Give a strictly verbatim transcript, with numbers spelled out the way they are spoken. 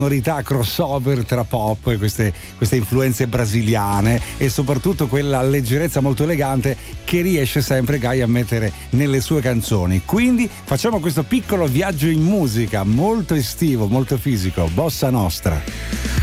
sonorità crossover tra pop e queste, queste influenze brasiliane e soprattutto quella leggerezza molto elegante che riesce sempre Guy a mettere nelle sue canzoni. Quindi facciamo questo piccolo viaggio in musica molto estivo, molto fisico, Bossa Nostra.